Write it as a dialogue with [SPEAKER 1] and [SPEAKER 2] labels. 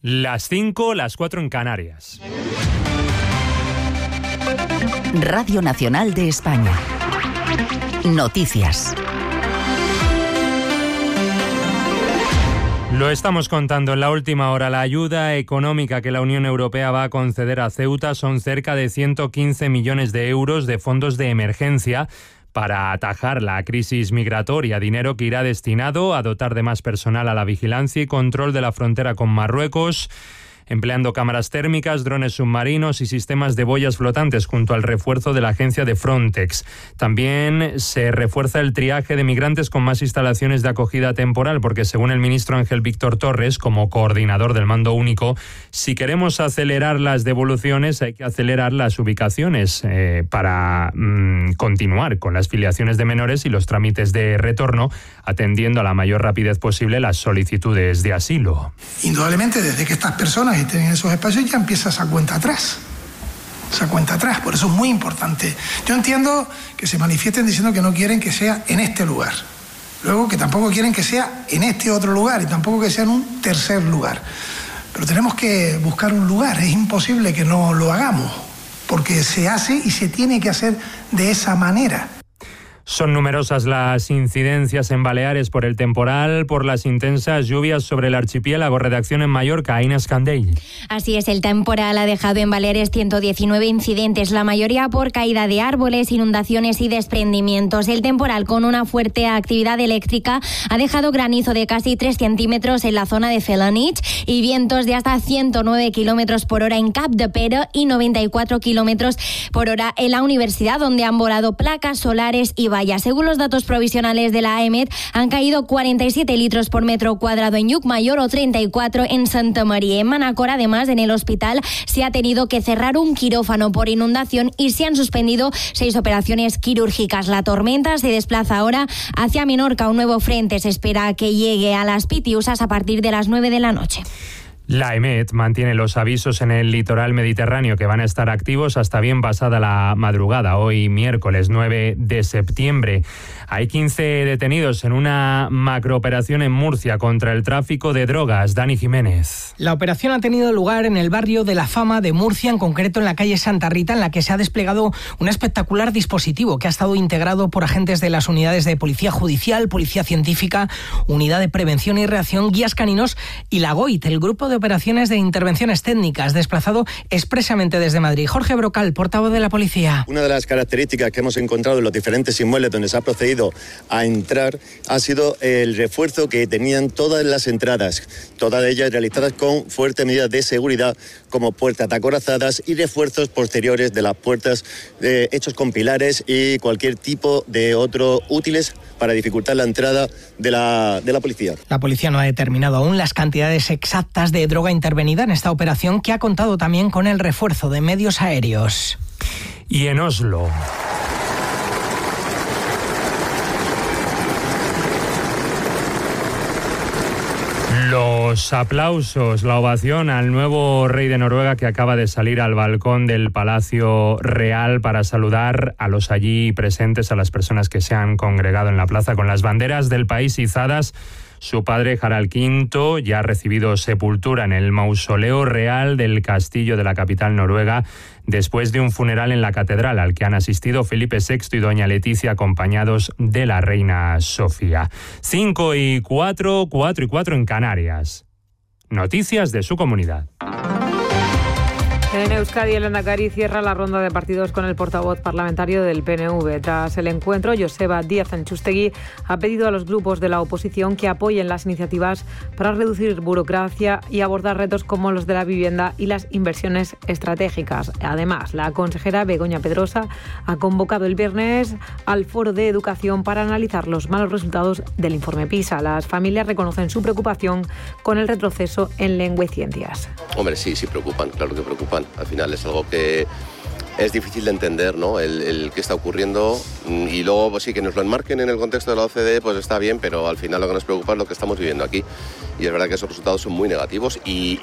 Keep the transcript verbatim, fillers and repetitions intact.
[SPEAKER 1] Las cinco, las cuatro en Canarias.
[SPEAKER 2] Radio Nacional de España. Noticias.
[SPEAKER 1] Lo estamos contando en la última hora. La ayuda económica que la Unión Europea va a conceder a Ceuta son cerca de ciento quince millones de euros de fondos de emergencia para atajar la crisis migratoria, dinero que irá destinado a dotar de más personal a la vigilancia y control de la frontera con Marruecos, empleando cámaras térmicas, drones submarinos y sistemas de boyas flotantes junto al refuerzo de la agencia de Frontex. También se refuerza el triaje de migrantes con más instalaciones de acogida temporal, porque según el ministro Ángel Víctor Torres, como coordinador del mando único, si queremos acelerar las devoluciones hay que acelerar las ubicaciones eh, para mmm, continuar con las filiaciones de menores y los trámites de retorno, atendiendo a la mayor rapidez posible las solicitudes de asilo.
[SPEAKER 3] Indudablemente, desde que estas personas estén en esos espacios ya empieza esa cuenta atrás. Esa cuenta atrás, por eso es muy importante. Yo entiendo que se manifiesten diciendo que no quieren que sea en este lugar. Luego que tampoco quieren que sea en este otro lugar y tampoco que sea en un tercer lugar. Pero tenemos que buscar un lugar. Es imposible que no lo hagamos, porque se hace y se tiene que hacer de esa manera.
[SPEAKER 1] Son numerosas las incidencias en Baleares por el temporal, por las intensas lluvias sobre el archipiélago. Redacción en Mallorca, Inés Candell.
[SPEAKER 4] Así es, el temporal ha dejado en Baleares ciento diecinueve incidentes, la mayoría por caída de árboles, inundaciones y desprendimientos. El temporal, con una fuerte actividad eléctrica, ha dejado granizo de casi tres centímetros en la zona de Felanitx y vientos de hasta ciento nueve kilómetros por hora en Capdepera y noventa y cuatro kilómetros por hora en la universidad, donde han volado placas solares y vallas. Según los datos provisionales de la AEMET, han caído cuarenta y siete litros por metro cuadrado en Llucmajor o treinta y cuatro en Santa María. En Manacor, además, en el hospital se ha tenido que cerrar un quirófano por inundación y se han suspendido seis operaciones quirúrgicas. La tormenta se desplaza ahora hacia Menorca. Un nuevo frente se espera que llegue a las Pitiusas a partir de las nueve de la noche.
[SPEAKER 1] La EMET mantiene los avisos en el litoral mediterráneo que van a estar activos hasta bien pasada la madrugada, hoy miércoles nueve de septiembre. Hay quince detenidos en una macrooperación en Murcia contra el tráfico de drogas. Dani Jiménez.
[SPEAKER 5] La operación ha tenido lugar en el barrio de La Fama de Murcia, en concreto en la calle Santa Rita, en la que se ha desplegado un espectacular dispositivo que ha estado integrado por agentes de las unidades de Policía Judicial, Policía Científica, Unidad de Prevención y Reacción, Guías Caninos y la GOIT, el Grupo de Operaciones de Intervenciones Técnicas, desplazado expresamente desde Madrid. Jorge Brocal, portavoz de la policía.
[SPEAKER 6] Una de las características que hemos encontrado en los diferentes inmuebles donde se ha procedido a entrar ha sido el refuerzo que tenían todas las entradas, todas ellas realizadas con fuertes medidas de seguridad, como puertas acorazadas y refuerzos posteriores de las puertas eh, hechos con pilares y cualquier tipo de otro útiles para dificultar la entrada de la, de la policía.
[SPEAKER 5] La policía no ha determinado aún las cantidades exactas de droga intervenida en esta operación, que ha contado también con el refuerzo de medios aéreos.
[SPEAKER 1] Y en Oslo. Los aplausos, la ovación al nuevo rey de Noruega, que acaba de salir al balcón del Palacio Real para saludar a los allí presentes, a las personas que se han congregado en la plaza con las banderas del país izadas. Su padre, Harald quinto, ya ha recibido sepultura en el mausoleo real del castillo de la capital noruega, después de un funeral en la catedral al que han asistido Felipe sexto y doña Leticia, acompañados de la reina Sofía. Cinco y cuatro, cuatro y cuatro en Canarias. Noticias de su comunidad.
[SPEAKER 7] En Euskadi, el Lehendakari cierra la ronda de partidos con el portavoz parlamentario del P N V. Tras el encuentro, Joseba Díaz Antxustegi ha pedido a los grupos de la oposición que apoyen las iniciativas para reducir burocracia y abordar retos como los de la vivienda y las inversiones estratégicas. Además, la consejera Begoña Pedrosa ha convocado el viernes al Foro de Educación para analizar los malos resultados del informe PISA. Las familias reconocen su preocupación con el retroceso en lengua y ciencias.
[SPEAKER 8] Hombre, sí, sí preocupan, claro que preocupan. Al final es algo que es difícil de entender, ¿no? El, el qué está ocurriendo, y luego pues sí, que nos lo enmarquen en el contexto de la O C D, pues está bien, pero al final lo que nos preocupa es lo que estamos viviendo aquí, y es verdad que esos resultados son muy negativos y,